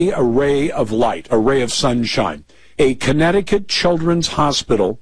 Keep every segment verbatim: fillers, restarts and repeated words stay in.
a ray of light, a ray of sunshine. A Connecticut Children's Hospital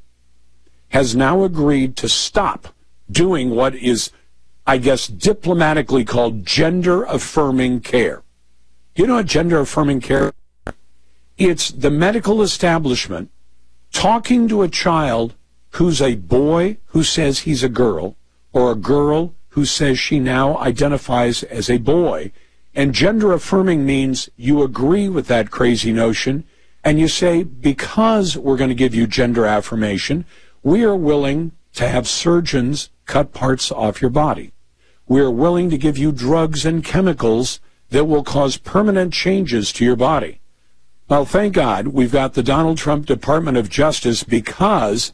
has now agreed to stop doing what is, I guess, diplomatically called gender-affirming care. You know what gender-affirming care is? It's the medical establishment talking to a child who's a boy who says he's a girl, or a girl who says she now identifies as a boy. And gender-affirming means you agree with that crazy notion, and you say, because we're going to give you gender affirmation, we are willing to have surgeons cut parts off your body. We are willing to give you drugs and chemicals that will cause permanent changes to your body. Well, thank God we've got the Donald Trump Department of Justice, because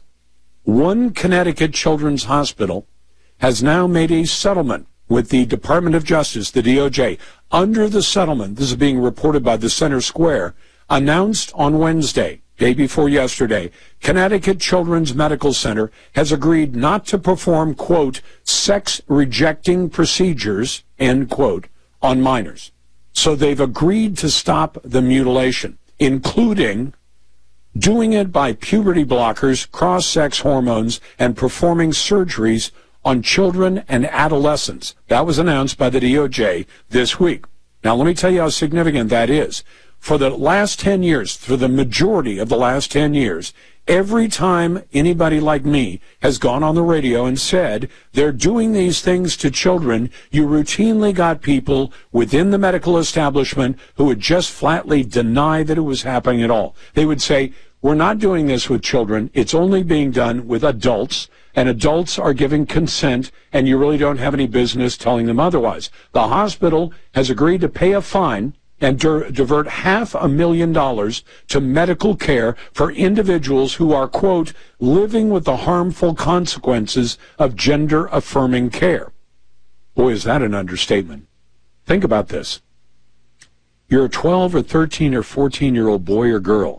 one Connecticut Children's Hospital has now made a settlement with the Department of Justice, the D O J. Under the settlement, this is being reported by the Center Square, announced on Wednesday, day before yesterday, Connecticut Children's Medical Center has agreed not to perform, quote, sex-rejecting procedures, end quote, on minors. So they've agreed to stop the mutilation, including doing it by puberty blockers, cross-sex hormones, and performing surgeries on children and adolescents. That was announced by the D O J this week. Now, let me tell you how significant that is. For the last ten years, for the majority of the last ten years, every time anybody like me has gone on the radio and said they're doing these things to children, you routinely got people within the medical establishment who would just flatly deny that it was happening at all. They would say, we're not doing this with children. It's only being done with adults, and adults are giving consent, and you really don't have any business telling them otherwise. The hospital has agreed to pay a fine and di- divert half a million dollars to medical care for individuals who are, quote, living with the harmful consequences of gender-affirming care. Boy, is that an understatement. Think about this. You're a twelve or thirteen or fourteen-year-old boy or girl.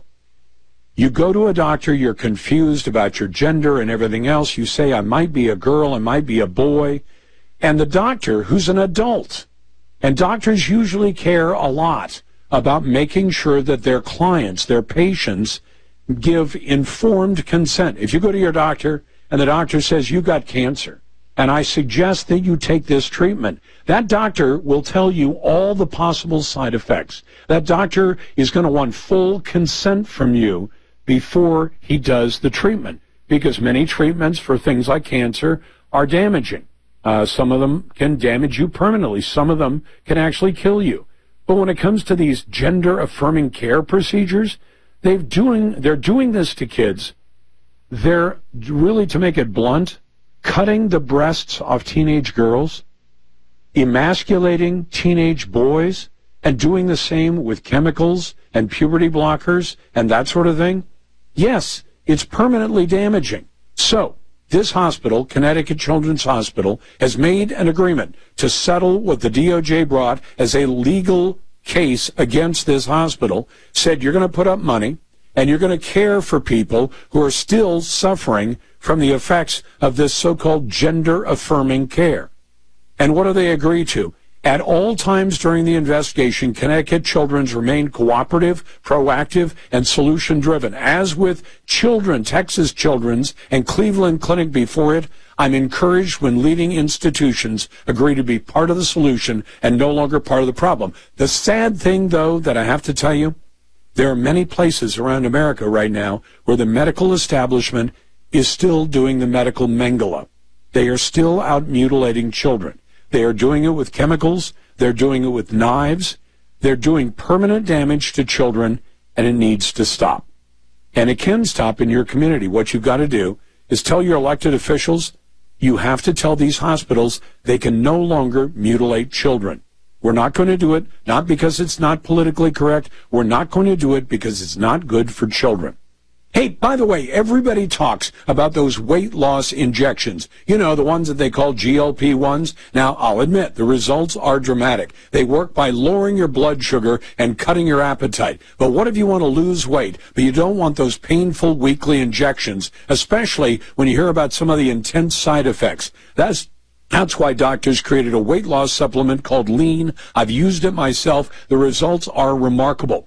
You go to a doctor, you're confused about your gender and everything else. You say, I might be a girl, I might be a boy. And the doctor, who's an adult, and doctors usually care a lot about making sure that their clients, their patients, give informed consent. If you go to your doctor and the doctor says, you got cancer, and I suggest that you take this treatment, that doctor will tell you all the possible side effects. That doctor is going to want full consent from you before he does the treatment, because many treatments for things like cancer are damaging. Uh, some of them can damage you permanently. Some of them can actually kill you. But when it comes to these gender-affirming care procedures, they've doing, they're doing this to kids. They're, really, to make it blunt, cutting the breasts off teenage girls, emasculating teenage boys, and doing the same with chemicals and puberty blockers and that sort of thing. Yes, it's permanently damaging. So, this hospital, Connecticut Children's Hospital, has made an agreement to settle what the D O J brought as a legal case against this hospital, said you're going to put up money and you're going to care for people who are still suffering from the effects of this so-called gender-affirming care. And what do they agree to? At all times during the investigation, Connecticut Children's remained cooperative, proactive, and solution-driven. As with Children, Texas Children's, and Cleveland Clinic before it, I'm encouraged when leading institutions agree to be part of the solution and no longer part of the problem. The sad thing, though, that I have to tell you, there are many places around America right now where the medical establishment is still doing the medical Mengele. They are still out mutilating children. They are doing it with chemicals. They're doing it with knives. They're doing permanent damage to children, and it needs to stop. And it can stop in your community. What you've got to do is tell your elected officials, you have to tell these hospitals they can no longer mutilate children. We're not going to do it, not because it's not politically correct. We're not going to do it because it's not good for children. Hey, by the way, everybody talks about those weight loss injections. You know, the ones that they call G L P ones. Now, I'll admit, the results are dramatic. They work by lowering your blood sugar and cutting your appetite. But what if you want to lose weight, but you don't want those painful weekly injections, especially when you hear about some of the intense side effects? That's That's why doctors created a weight loss supplement called Lean. I've used it myself. The results are remarkable.